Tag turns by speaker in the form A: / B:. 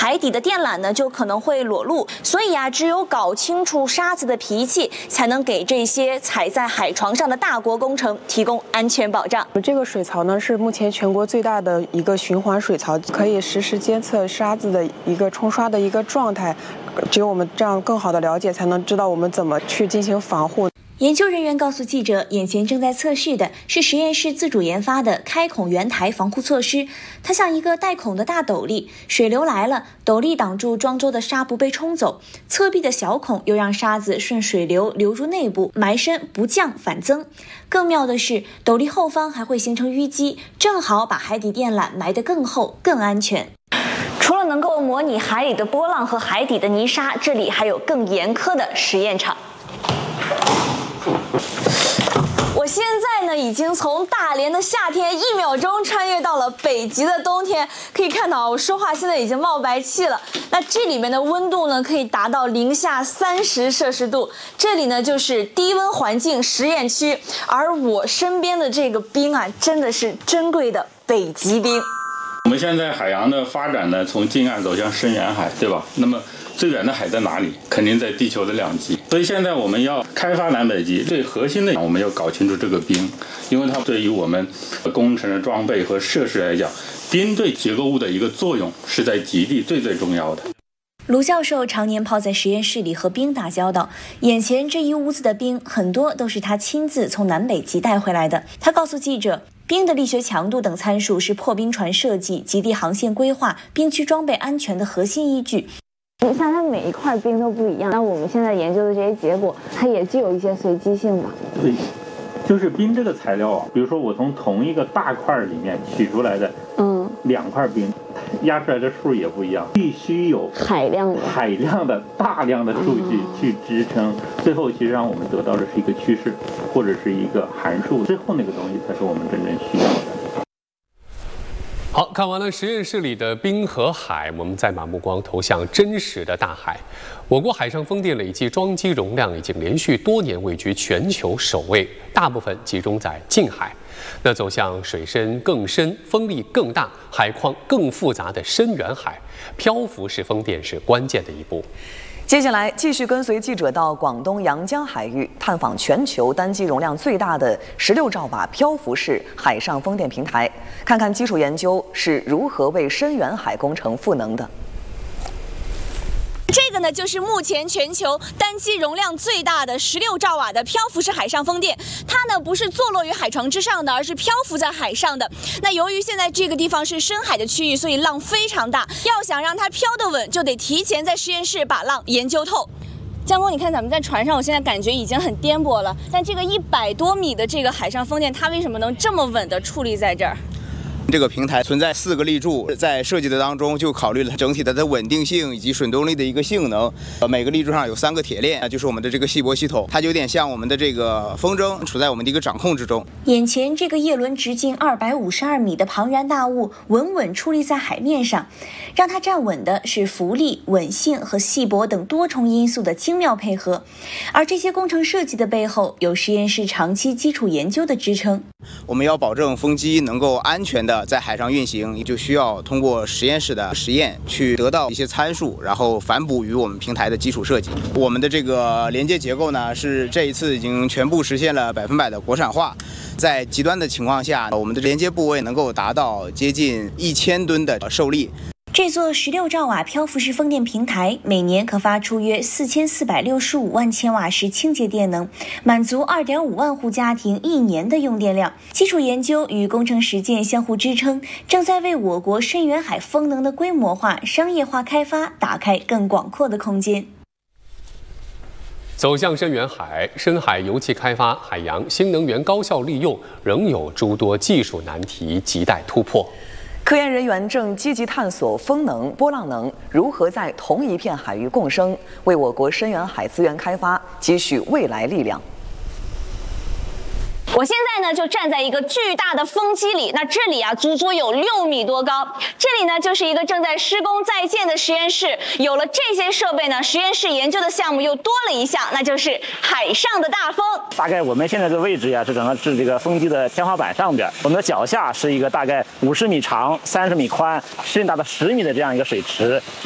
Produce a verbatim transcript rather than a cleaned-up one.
A: 海底的电缆呢就可能会裸露。所以啊，只有搞清楚沙子的脾气，才能给这些踩在海床上的大国工程提供安全保障。
B: 这个水槽呢是目前全国最大的一个循环水槽，可以实时监测沙子的一个冲刷的一个状态。只有我们这样更好的了解，才能知道我们怎么去进行防护。
A: 研究人员告诉记者，眼前正在测试的是实验室自主研发的开孔圆台防护措施。它像一个带孔的大斗笠，水流来了，斗笠挡住庄周的沙不被冲走，侧壁的小孔又让沙子顺水流流入内部，埋深不降反增。更妙的是，斗笠后方还会形成淤积，正好把海底电缆埋得更厚更安全。除了能够模拟海里的波浪和海底的泥沙，这里还有更严苛的实验场。我现在呢，已经从大连的夏天一秒钟穿越到了北极的冬天。可以看到，我说话现在已经冒白气了。那这里面的温度呢，可以达到零下三十摄氏度。这里呢，就是低温环境实验区，而我身边的这个冰啊，真的是珍贵的北极冰。
C: 我们现在海洋的发展呢，从近岸走向深远海，对吧？那么最远的海在哪里？肯定在地球的两极。所以现在我们要开发南北极，最核心的我们要搞清楚这个冰，因为它对于我们工程的装备和设施来讲，冰对结构物的一个作用是在极地最最重要的。
A: 卢教授常年泡在实验室里和冰打交道，眼前这一屋子的冰很多都是他亲自从南北极带回来的。他告诉记者，冰的力学强度等参数是破冰船设计、极地航线规划、冰区装备安全的核心依据。
D: 你像它每一块冰都不一样，那我们现在研究的这些结果，它也具有一些随机性吧？
C: 对，就是冰这个材料啊，比如说我从同一个大块里面取出来的，嗯，两块冰，压出来的数也不一样，必须有
D: 海量的
C: 海量的大量的数据去支撑，嗯、最后其实让我们得到的是一个趋势，或者是一个函数，最后那个东西才是我们真正需要的。
E: 好，看完了实验室里的冰和海，我们再把目光投向真实的大海。我国海上风电累计装机容量已经连续多年位居全球首位，大部分集中在近海。那走向水深更深、风力更大、海况更复杂的深远海，漂浮式风电是关键的一步。
F: 接下来继续跟随记者到广东阳江海域，探访全球单机容量最大的十六兆瓦漂浮式海上风电平台，看看基础研究是如何为深远海工程赋能的。
A: 这个呢，就是目前全球单机容量最大的十六兆瓦的漂浮式海上风电。它呢不是坐落于海床之上的，而是漂浮在海上的。那由于现在这个地方是深海的区域，所以浪非常大。要想让它漂得稳，就得提前在实验室把浪研究透。江工，你看咱们在船上，我现在感觉已经很颠簸了。但这个一百多米的这个海上风电，它为什么能这么稳地矗立在这儿？
G: 这个平台存在四个立柱，在设计的当中就考虑了它整体的它的稳定性以及水动力的一个性能。呃，每个立柱上有三个铁链，就是我们的这个细泊系统，它就有点像我们的这个风筝，处在我们的一个掌控之中。
A: 眼前这个叶轮直径二百五十二米的庞然大物，稳稳矗立在海面上，让它站稳的是浮力、稳性和细泊等多重因素的精妙配合。而这些工程设计的背后，有实验室长期基础研究的支撑。
G: 我们要保证风机能够安全的在海上运行，就需要通过实验室的实验去得到一些参数，然后反哺于我们平台的基础设计。我们的这个连接结构呢，是这一次已经全部实现了百分百的国产化。在极端的情况下，我们的连接部位能够达到接近一千吨的受力。
A: 这座十六兆瓦漂浮式风电平台每年可发出约四千四百六十五万千瓦时清洁电能，满足二点五万户家庭一年的用电量。基础研究与工程实践相互支撑，正在为我国深远海风能的规模化、商业化开发打开更广阔的空间。
E: 走向深远海，深海油气开发、海洋新能源高效利用，仍有诸多技术难题亟待突破。
F: 科研人员正积极探索风能、波浪能如何在同一片海域共生，为我国深远海资源开发积蓄未来力量。
A: 我现在呢就站在一个巨大的风机里，那这里啊足足有六米多高。这里呢就是一个正在施工在建的实验室，有了这些设备呢，实验室研究的项目又多了一项，那就是海上的大风。
H: 大概我们现在的位置呀，是整个是这个风机的天花板上边，我们的脚下是一个大概五十米长、三十米宽、甚至达到十米的这样一个水池。